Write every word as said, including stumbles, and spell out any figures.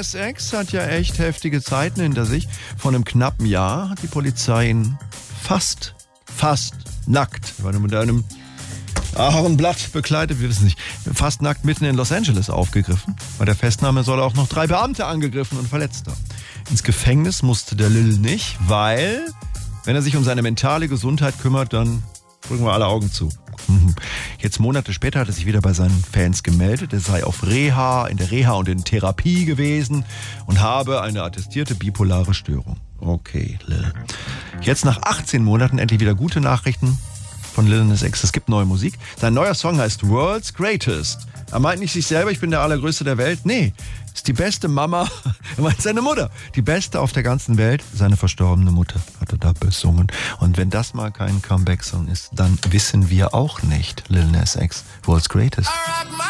Nas X hat ja echt heftige Zeiten hinter sich. Vor einem knappen Jahr hat die Polizei ihn fast, fast nackt, weil er mit einem Ahornblatt bekleidet, wir wissen nicht, fast nackt mitten in Los Angeles aufgegriffen. Bei der Festnahme soll er auch noch drei Beamte angegriffen und verletzt haben. Ins Gefängnis musste der Lil nicht, weil, wenn er sich um seine mentale Gesundheit kümmert, dann drücken wir alle Augen zu. Jetzt Monate später hat er sich wieder bei seinen Fans gemeldet. Er sei auf Reha, in der Reha und in Therapie gewesen und habe eine attestierte bipolare Störung. Okay, Lil. Jetzt nach achtzehn Monaten endlich wieder gute Nachrichten von Lil Nas X. Es gibt neue Musik. Sein neuer Song heißt World's Greatest. Er meint nicht sich selber, ich bin der Allergrößte der Welt. Nee, ist die beste Mama. Er meint seine Mutter. Die beste auf der ganzen Welt. Seine verstorbene Mutter hat er da besungen. Und wenn das mal kein Comeback-Song ist, dann wissen wir auch nicht. Lil Nas X, World's Greatest.